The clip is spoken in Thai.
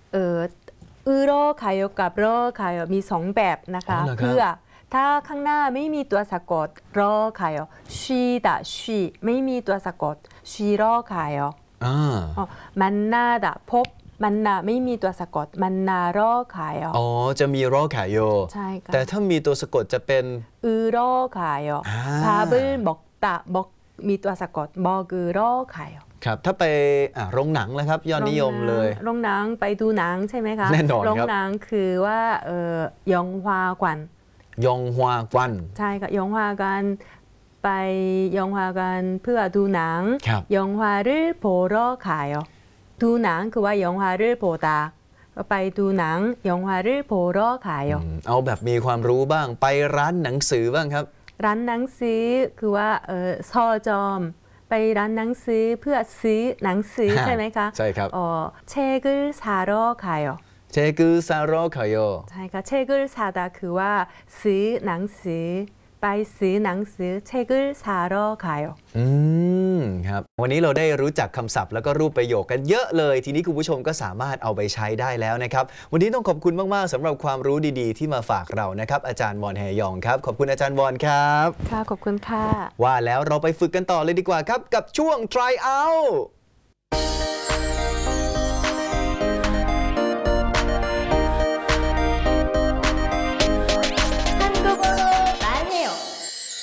เออรอขายกับรอขายมีสองแบบนะคะเพื่อถ้าข้างหน้าไม่มีตัวสะกดรอขายชีดะชีไม่มีตัวสะกดชีรอขายมันนาดะพบมันนาไม่มีตัวสะกดมันนารอขายอ๋อจะมีรอขายโยใช่ค่ะแต่ถ้ามีตัวสะกดจะเป็นรอขาย밥을 먹다 먹มีตัวสะกด먹으러 가요 ครับถ้าไปโรงหนังเลยครับยอดนิยมเลยโรงหนังไปดูหนังใช่ไหมคะแน่นอนครับโรงหนังคือว่ายองฮวากวันยองฮวากวันใช่ค่ะยองฮวากันไปยองฮวากันเพื่อดูหนังยองฮวา를 보러 가요ดูหนังคือว่ายองฮวา를 보다ไปดูหนังยองฮวา를 보러 가요 เอาแบบมีความรู้บ้างไปร้านหนังสือบ้างครับร้านหนังสือคือว่าซอจอมไปร้านหนังสือเพื่อซื้อหนังสือใช่ไหมคะใช่ครับ 책을 사러 가요 책을 사러 가요 ใช่ค่ะ책을 사다คือว่าซื้อหนังสือไปซื้อหนังสือ책을 사러 가요 ครับวันนี้เราได้รู้จักคำศัพท์แล้วก็รูปประโยคกันเยอะเลยทีนี้คุณผู้ชมก็สามารถเอาไปใช้ได้แล้วนะครับวันนี้ต้องขอบคุณมากๆสำหรับความรู้ดีๆที่มาฝากเรานะครับอาจารย์วอนแฮยองครับขอบคุณอาจารย์วอนครับค่ะขอบคุณค่ะว่าแล้วเราไปฝึกกันต่อเลยดีกว่าครับกับช่วง try out